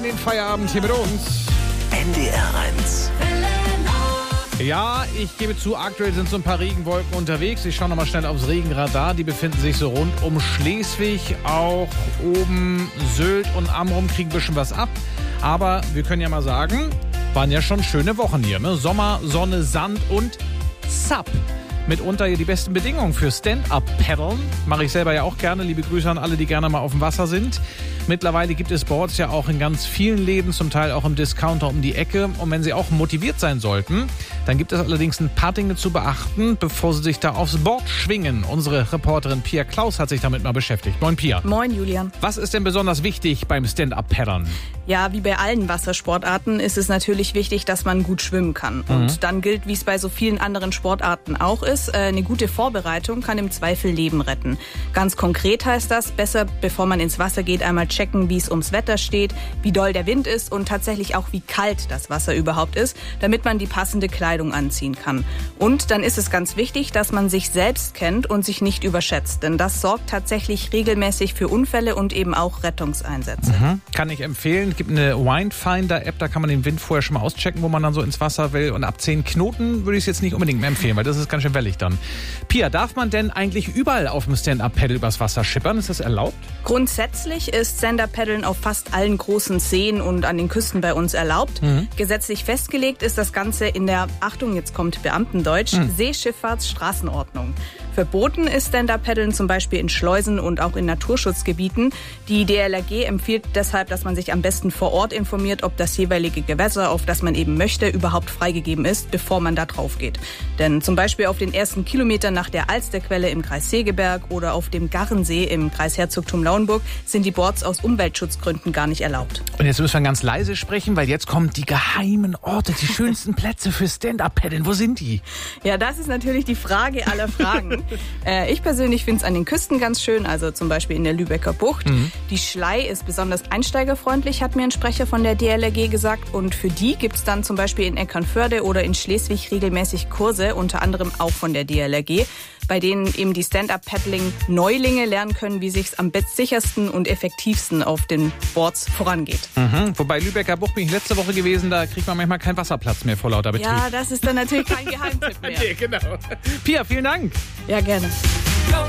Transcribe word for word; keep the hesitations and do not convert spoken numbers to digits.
den Feierabend hier mit uns. N D R eins. Ja, ich gebe zu, aktuell sind so ein paar Regenwolken unterwegs. Ich schaue nochmal schnell aufs Regenradar. Die befinden sich so rund um Schleswig. Auch oben Sylt und Amrum kriegen ein bisschen was ab. Aber wir können ja mal sagen, waren ja schon schöne Wochen hier. Ne? Sommer, Sonne, Sand und Sub. Mitunter hier die besten Bedingungen für Stand-Up-Paddeln. Mache ich selber ja auch gerne. Liebe Grüße an alle, die gerne mal auf dem Wasser sind. Mittlerweile gibt es Boards ja auch in ganz vielen Läden, zum Teil auch im Discounter um die Ecke. Und wenn Sie auch motiviert sein sollten, dann gibt es allerdings ein paar Dinge zu beachten, bevor Sie sich da aufs Board schwingen. Unsere Reporterin Pia Klaus hat sich damit mal beschäftigt. Moin Pia. Moin Julian. Was ist denn besonders wichtig beim Stand-Up-Paddern? Ja, wie bei allen Wassersportarten ist es natürlich wichtig, dass man gut schwimmen kann. Mhm. Und dann gilt, wie es bei so vielen anderen Sportarten auch ist, eine gute Vorbereitung kann im Zweifel Leben retten. Ganz konkret heißt das, besser, bevor man ins Wasser geht, einmal checken, wie es ums Wetter steht, wie doll der Wind ist und tatsächlich auch, wie kalt das Wasser überhaupt ist, damit man die passende Kleidung anziehen kann. Und dann ist es ganz wichtig, dass man sich selbst kennt und sich nicht überschätzt, denn das sorgt tatsächlich regelmäßig für Unfälle und eben auch Rettungseinsätze. Mhm. Kann ich empfehlen. Es gibt eine Windfinder-App, da kann man den Wind vorher schon mal auschecken, wo man dann so ins Wasser will. Und ab zehn Knoten würde ich es jetzt nicht unbedingt mehr empfehlen, weil das ist ganz schön wellig dann. Pia, darf man denn eigentlich überall auf dem Stand-Up-Paddle übers Wasser schippern? Ist das erlaubt? Grundsätzlich ist Stand-Up-Paddeln auf fast allen großen Seen und an den Küsten bei uns erlaubt. Mhm. Gesetzlich festgelegt ist das Ganze in der, Achtung, jetzt kommt Beamtendeutsch, mhm. Seeschifffahrtsstraßenordnung. Verboten ist Stand-Up-Paddeln zum Beispiel in Schleusen und auch in Naturschutzgebieten. Die D L R G empfiehlt deshalb, dass man sich am besten vor Ort informiert, ob das jeweilige Gewässer, auf das man eben möchte, überhaupt freigegeben ist, bevor man da drauf geht. Denn zum Beispiel auf den ersten Kilometern nach der Alsterquelle im Kreis Segeberg oder auf dem Garrensee im Kreis Herzogtum Lauenburg sind die Boards aus Umweltschutzgründen gar nicht erlaubt. Und jetzt müssen wir ganz leise sprechen, weil jetzt kommen die geheimen Orte, die schönsten Plätze für Stand-Up-Paddeln. Wo sind die? Ja, das ist natürlich die Frage aller Fragen. äh, ich persönlich finde es an den Küsten ganz schön, also zum Beispiel in der Lübecker Bucht. Mhm. Die Schlei ist besonders einsteigerfreundlich, hat mir ein Sprecher von der D L R G gesagt. Und für die gibt es dann zum Beispiel in Eckernförde oder in Schleswig regelmäßig Kurse, unter anderem auch von der D L R G, bei denen eben die Stand-Up-Paddling-Neulinge lernen können, wie sich's am sichersten und effektivsten auf den Boards vorangeht. Mhm. Wobei Lübecker Bucht bin ich letzte Woche gewesen, da kriegt man manchmal keinen Wasserplatz mehr vor lauter Betrieb. Ja, das ist dann natürlich kein Geheimtipp mehr. Nee, genau. Pia, vielen Dank. Ja, gerne.